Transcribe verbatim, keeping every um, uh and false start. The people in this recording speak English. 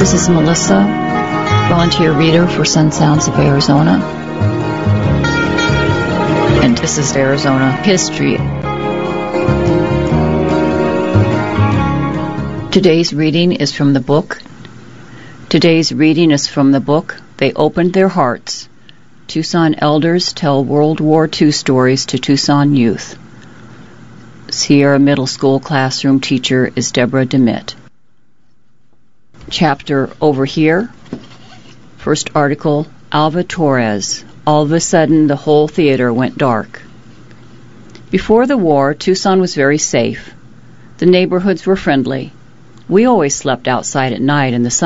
This is Melissa, volunteer reader for Sun Sounds of Arizona. And this is Arizona History. Today's reading is from the book. Today's reading is from the book, They Opened Their Hearts. Tucson Elders Tell World War Two Stories to Tucson Youth. Sierra Middle School classroom teacher is Deborah DeMitt. Chapter Over Here. First article, Alva Torres. All of a sudden, the whole theater went dark. Before the war, Tucson was very safe. The neighborhoods were friendly. We always slept outside at night in the sun.